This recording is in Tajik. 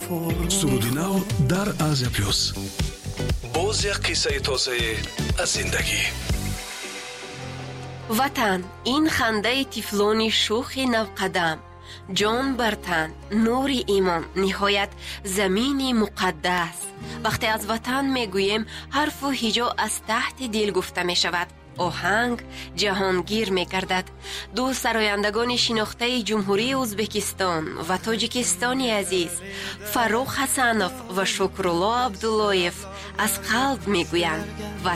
суруди нав дар Азия плюс. боз як қиссаи тозаи аз зиндагӣ. ватан, ин хандаи тифлони шухи навқадам, ҷон бар тан, нури имон, ниҳоят замини муқаддас. вақте аз ватан мегӯем, ҳарфу ҳиҷо аз таҳти дил гуфта мешавад. оҳанг ҷаҳонгир мегардад. ду сарояндагони шинохтаи ҷумҳурии ӯзбекистон ва тоҷикистони азиз, Фарух Ҳасанов ва Шукрулло Абдуллоев аз қалб мегӯянд: